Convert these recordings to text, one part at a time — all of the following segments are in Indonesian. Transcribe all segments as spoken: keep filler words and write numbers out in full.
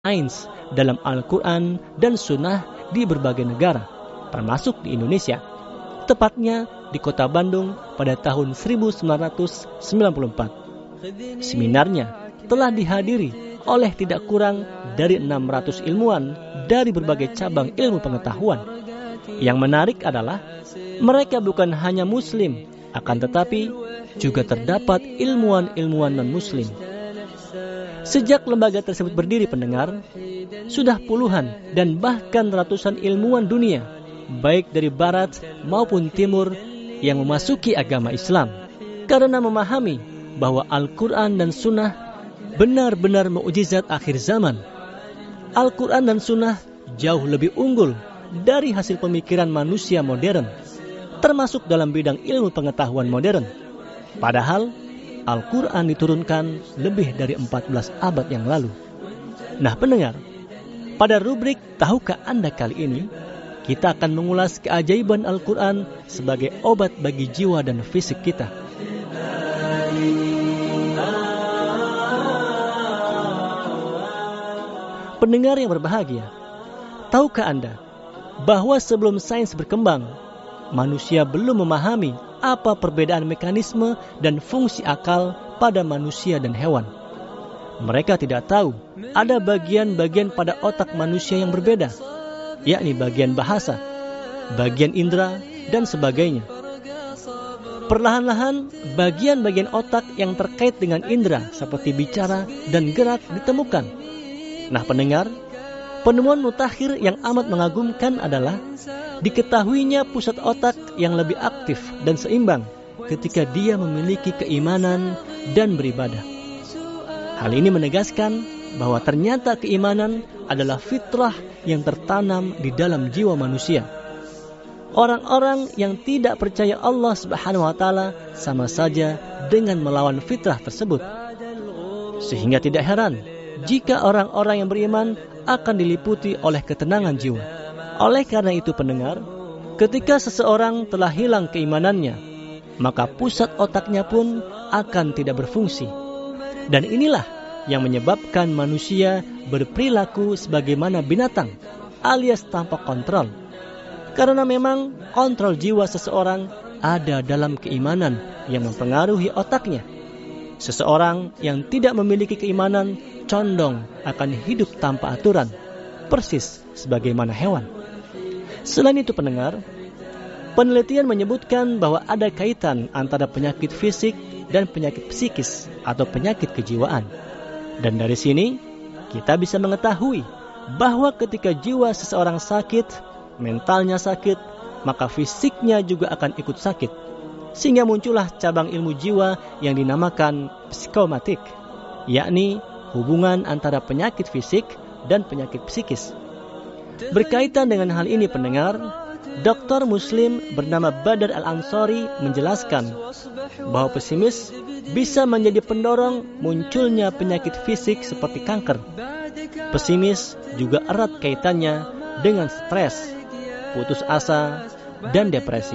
sains dalam Al-Quran dan Sunnah di berbagai negara, termasuk di Indonesia. Tepatnya di kota Bandung pada tahun seribu sembilan ratus sembilan puluh empat. Seminarnya telah dihadiri oleh tidak kurang dari enam ratus ilmuwan dari berbagai cabang ilmu pengetahuan. Yang menarik adalah mereka bukan hanya Muslim, akan tetapi juga terdapat ilmuwan-ilmuwan non-Muslim. Sejak lembaga tersebut berdiri pendengar, sudah puluhan dan bahkan ratusan ilmuwan dunia, baik dari barat maupun timur, yang memasuki agama Islam karena memahami bahwa Al-Quran dan Sunnah benar-benar mukjizat akhir zaman. Al-Quran dan Sunnah jauh lebih unggul dari hasil pemikiran manusia modern, termasuk dalam bidang ilmu pengetahuan modern. Padahal Al-Quran diturunkan lebih dari empat belas abad yang lalu. Nah pendengar, pada rubrik Tahukah Anda kali ini, kita akan mengulas keajaiban Al-Quran sebagai obat bagi jiwa dan fisik kita. Pendengar yang berbahagia, tahukah Anda bahwa sebelum sains berkembang, manusia belum memahami apa perbedaan mekanisme dan fungsi akal pada manusia dan hewan. Mereka tidak tahu ada bagian-bagian pada otak manusia yang berbeda, yakni bagian bahasa, bagian indera, dan sebagainya. Perlahan-lahan, bagian-bagian otak yang terkait dengan indera seperti bicara dan gerak ditemukan. Nah pendengar, penemuan mutakhir yang amat mengagumkan adalah diketahuinya pusat otak yang lebih aktif dan seimbang ketika dia memiliki keimanan dan beribadah. Hal ini menegaskan bahwa ternyata keimanan adalah fitrah yang tertanam di dalam jiwa manusia. Orang-orang yang tidak percaya Allah Subhanahu wa taala sama saja dengan melawan fitrah tersebut. Sehingga tidak heran jika orang-orang yang beriman akan diliputi oleh ketenangan jiwa. Oleh karena itu pendengar, ketika seseorang telah hilang keimanannya, maka pusat otaknya pun akan tidak berfungsi. Dan inilah yang menyebabkan manusia berperilaku sebagaimana binatang, alias tanpa kontrol. Karena memang kontrol jiwa seseorang ada dalam keimanan yang mempengaruhi otaknya. Seseorang yang tidak memiliki keimanan condong akan hidup tanpa aturan, persis sebagaimana hewan. Selain itu pendengar, penelitian menyebutkan bahwa ada kaitan antara penyakit fisik dan penyakit psikis atau penyakit kejiwaan. Dan dari sini kita bisa mengetahui bahwa ketika jiwa seseorang sakit, mentalnya sakit, maka fisiknya juga akan ikut sakit. Sehingga muncullah cabang ilmu jiwa yang dinamakan psikomatik, yakni hubungan antara penyakit fisik dan penyakit psikis. Berkaitan dengan hal ini pendengar, doktor Muslim bernama Badar Al-Ansari menjelaskan bahwa pesimis bisa menjadi pendorong munculnya penyakit fisik seperti kanker. Pesimis juga erat kaitannya dengan stres, putus asa, dan depresi.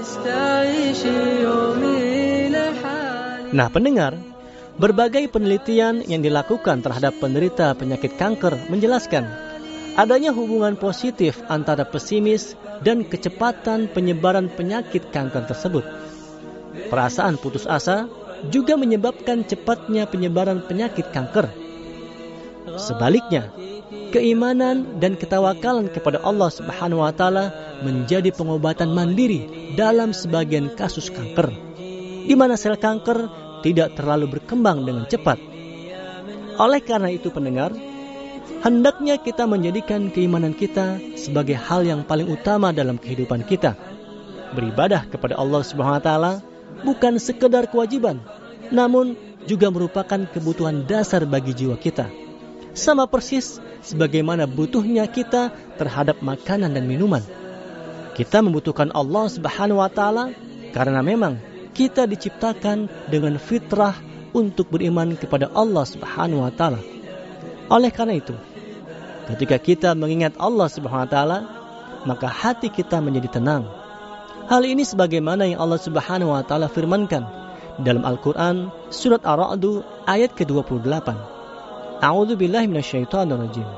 Nah pendengar, berbagai penelitian yang dilakukan terhadap penderita penyakit kanker menjelaskan adanya hubungan positif antara pesimis dan kecepatan penyebaran penyakit kanker tersebut. Perasaan putus asa juga menyebabkan cepatnya penyebaran penyakit kanker. Sebaliknya, keimanan dan ketawakalan kepada Allah Subhanahu wa taala menjadi pengobatan mandiri dalam sebagian kasus kanker, di mana sel kanker tidak terlalu berkembang dengan cepat. Oleh karena itu pendengar, hendaknya kita menjadikan keimanan kita sebagai hal yang paling utama dalam kehidupan kita. Beribadah kepada Allah Subhanahu wa taala bukan sekedar kewajiban, namun juga merupakan kebutuhan dasar bagi jiwa kita. Sama persis sebagaimana butuhnya kita terhadap makanan dan minuman. Kita membutuhkan Allah Subhanahu wa taala karena memang kita diciptakan dengan fitrah untuk beriman kepada Allah Subhanahu wa taala. Oleh karena itu, ketika kita mengingat Allah Subhanahu wa taala, maka hati kita menjadi tenang. Hal ini sebagaimana yang Allah Subhanahu wa taala firmankan dalam Al-Qur'an surat Ar-Ra'd ayat ke dua puluh delapan. A'udzubillahi minasyaitonirrajim.